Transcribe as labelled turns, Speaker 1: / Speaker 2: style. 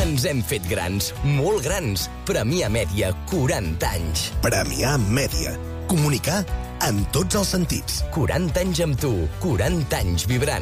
Speaker 1: Ens hem fet grans, molt grans. Premià Mèdia, 40 anys.
Speaker 2: Premià Mèdia. Comunicar en tots els sentits.
Speaker 1: 40 anys amb tu, 40 anys vibrant.